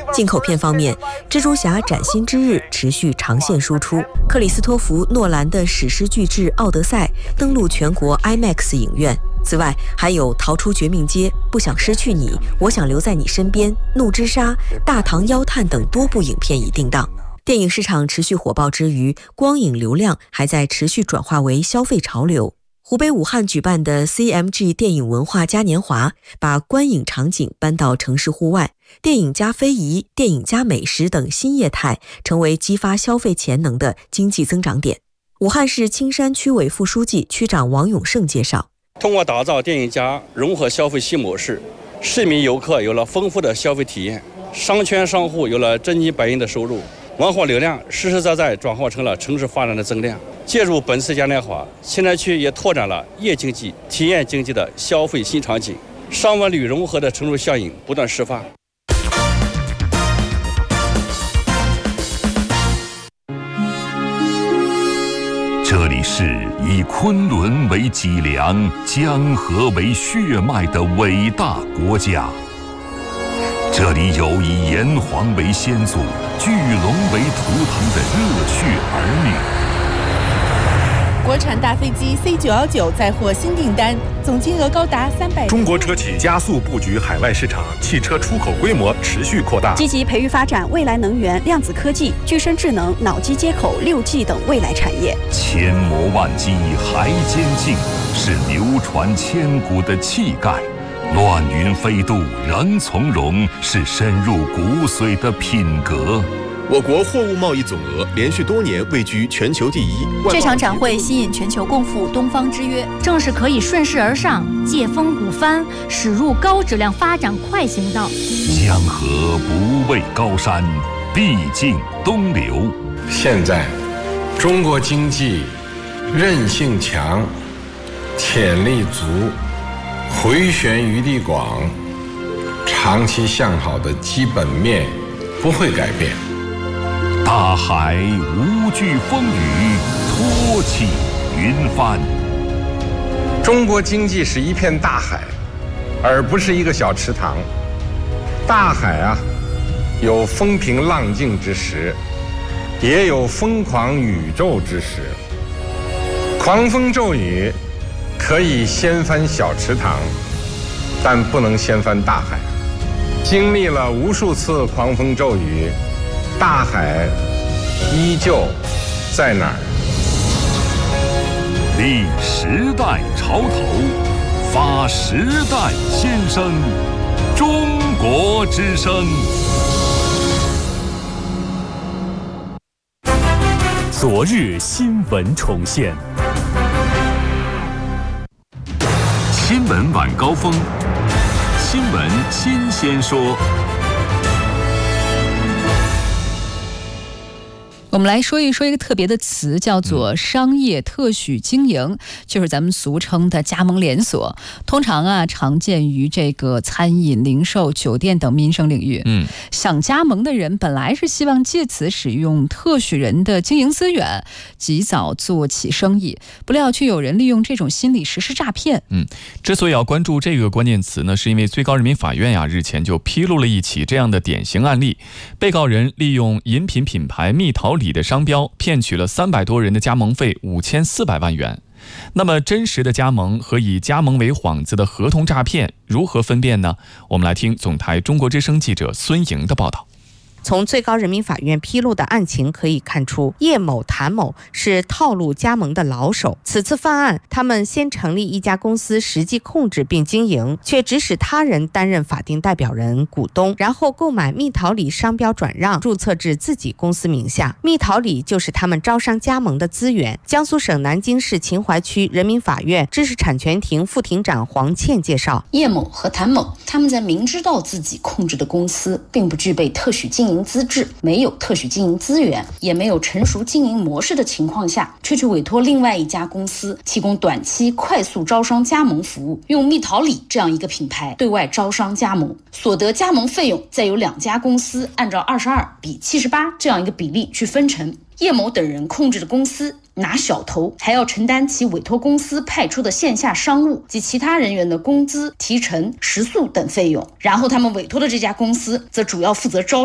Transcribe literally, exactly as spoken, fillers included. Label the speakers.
Speaker 1: 进口片方面，蜘蛛侠崭新之日持续长线输出，克里斯托弗·诺兰的史诗巨制《奥德赛》登陆全国 IMAX 影院。此外，还有《逃出绝命街》、不想失去你、我想留在你身边、怒之沙、大唐妖探等多部影片已定档。电影市场持续火爆之余，光影流量还在持续转化为消费潮流。湖北武汉举办的 C M G 电影文化嘉年华，把观影场景搬到城市户外，电影加非遗、电影加美食等新业态，成为激发消费潜能的经济增长点。武汉市青山区委副书记、区长王永胜介绍，
Speaker 2: 通过打造电影加融合消费新模式，市民游客有了丰富的消费体验，商圈商户有了真金白银的收入，文化流量实实在在转化成了城市发展的增量。借助本次嘉年华，青山区也拓展了夜经济、体验经济的消费新场景，商文旅融合的乘数效应不断释放。
Speaker 3: 这里是以昆仑为脊梁、江河为血脉的伟大国家。这里有以炎黄为先祖、巨龙为图腾的热血儿女。
Speaker 4: 国产大飞机 C 九一九再获新订单，总金额高达三百。
Speaker 5: 中国车企加速布局海外市场，汽车出口规模持续扩大，
Speaker 6: 积极培育发展未来能源、量子科技、具身智能、脑机接口、六 G 等未来产业。
Speaker 3: 千磨万击还坚劲，是流传千古的气概；乱云飞渡仍从容，是深入骨髓的品格。
Speaker 7: 我国货物贸易总额连续多年位居全球第一。
Speaker 8: 这场展会吸引全球共赴东方之约，
Speaker 9: 正是可以顺势而上，借风鼓帆，驶入高质量发展快行道。
Speaker 3: 江河不畏高山，必经东流。
Speaker 10: 现在，中国经济韧性强，潜力足，回旋余地广，长期向好的基本面不会改变。
Speaker 3: 大海无惧风雨，托起云帆。
Speaker 10: 中国经济是一片大海，而不是一个小池塘。大海啊，有风平浪静之时，也有疯狂宇宙之时。狂风骤雨可以掀翻小池塘，但不能掀翻大海。经历了无数次狂风骤雨，大海依旧在哪儿？
Speaker 3: 立时代潮头，发时代先声，中国之声。
Speaker 11: 昨日新闻重现，
Speaker 3: 新闻晚高峰，新闻新鲜说。
Speaker 12: 我们来说一说一个特别的词，叫做商业特许经营，就是咱们俗称的加盟连锁。通常啊，常见于这个餐饮、零售、酒店等民生领域。嗯，想加盟的人本来是希望借此使用特许人的经营资源，及早做起生意，不料却有人利用这种心理实施诈骗。
Speaker 13: 嗯，之所以要关注这个关键词呢，是因为最高人民法院呀、啊、日前就披露了一起这样的典型案例，被告人利用饮品品牌蜜桃李的商标骗取了三百多人的加盟费五千四百万元。那么真实的加盟和以加盟为幌子的合同诈骗如何分辨呢？我们来听总台中国之声记者孙莹的报道。
Speaker 14: 从最高人民法院披露的案情可以看出，叶某、谭某是套路加盟的老手。此次犯案，他们先成立一家公司，实际控制并经营，却指使他人担任法定代表人、股东，然后购买蜜桃李商标转让，注册至自己公司名下。蜜桃李就是他们招商加盟的资源。江苏省南京市秦淮区人民法院知识产权庭副庭长黄倩介绍，
Speaker 15: 叶某和谭某他们在明知道自己控制的公司并不具备特许经营资质，没有特许经营资源，也没有成熟经营模式的情况下，却去委托另外一家公司提供短期快速招商加盟服务，用蜜桃李这样一个品牌对外招商加盟，所得加盟费用再由两家公司按照二十二比七十八这样一个比例去分成。叶某等人控制的公司拿小头，还要承担其委托公司派出的线下商务及其他人员的工资、提成、食宿等费用，然后他们委托的这家公司则主要负责招